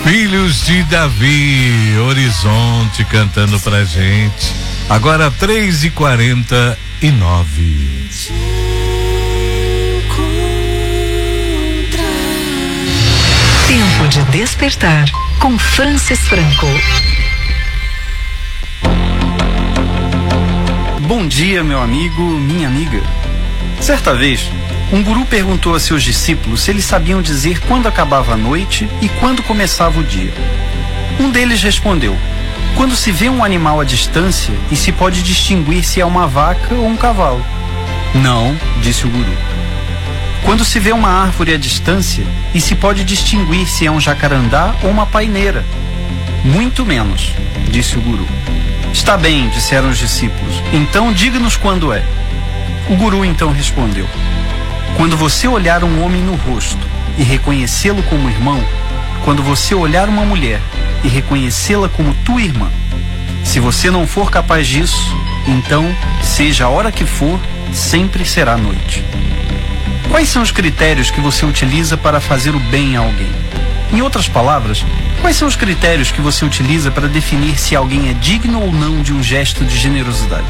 Filhos de Davi, Horizonte cantando pra gente. Agora 3h49. Tempo de despertar com Francis Franco. Bom dia, meu amigo, minha amiga. Certa vez, um guru perguntou a seus discípulos se eles sabiam dizer quando acabava a noite e quando começava o dia. Um deles respondeu: quando se vê um animal à distância e se pode distinguir se é uma vaca ou um cavalo. Não, disse o guru. Quando se vê uma árvore à distância e se pode distinguir se é um jacarandá ou uma paineira. Muito menos, disse o guru. Está bem, disseram os discípulos. Então diga-nos quando é. O guru então respondeu: quando você olhar um homem no rosto e reconhecê-lo como irmão, quando você olhar uma mulher e reconhecê-la como tua irmã. Se você não for capaz disso, então, seja a hora que for, sempre será noite. Quais são os critérios que você utiliza para fazer o bem a alguém? Em outras palavras, quais são os critérios que você utiliza para definir se alguém é digno ou não de um gesto de generosidade?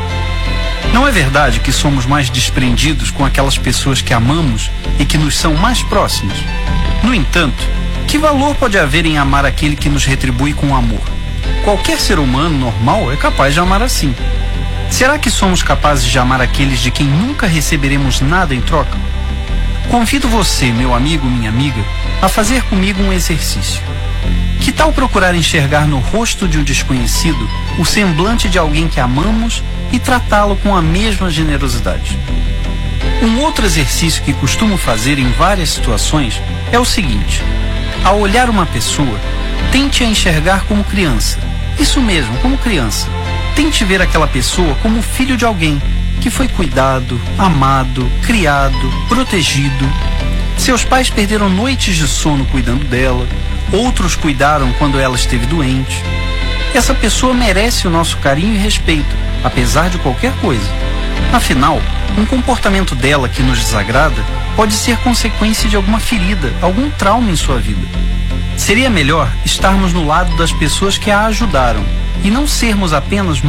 Não é verdade que somos mais desprendidos com aquelas pessoas que amamos e que nos são mais próximas? No entanto, que valor pode haver em amar aquele que nos retribui com amor? Qualquer ser humano normal é capaz de amar assim. Será que somos capazes de amar aqueles de quem nunca receberemos nada em troca? Convido você, meu amigo, minha amiga, a fazer comigo um exercício. Que tal procurar enxergar no rosto de um desconhecido o semblante de alguém que amamos e tratá-lo com a mesma generosidade? Um outro exercício que costumo fazer em várias situações é o seguinte: ao olhar uma pessoa, tente a enxergar como criança. Isso mesmo, como criança. Tente ver aquela pessoa como filho de alguém que foi cuidado, amado, criado, protegido. Seus pais perderam noites de sono cuidando dela, outros cuidaram quando ela esteve doente. Essa pessoa merece o nosso carinho e respeito, apesar de qualquer coisa. Afinal, um comportamento dela que nos desagrada pode ser consequência de alguma ferida, algum trauma em sua vida. Seria melhor estarmos no lado das pessoas que a ajudaram e não sermos apenas